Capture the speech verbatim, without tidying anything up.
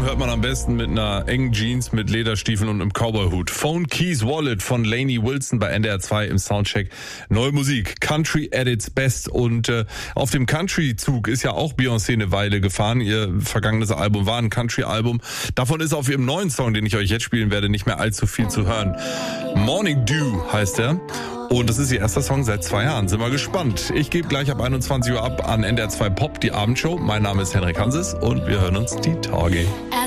hört man am besten mit einer engen Jeans, mit Lederstiefeln und einem Cowboyhut. Phone Keys Wallet von Lainey Wilson bei N D R zwei im Soundcheck. Neue Musik, Country at its best. Und äh, auf dem Country-Zug ist ja auch Beyoncé eine Weile gefahren. Ihr vergangenes Album war ein Country-Album. Davon ist auf ihrem neuen Song, den ich euch jetzt spielen werde, nicht mehr allzu viel zu hören. Morning Dew heißt er. Und das ist ihr erster Song seit zwei Jahren. Sind wir gespannt. Ich gebe gleich ab einundzwanzig Uhr ab an N D R zwei Pop, die Abendshow. Mein Name ist Henrik Hanses und wir hören uns die Tage.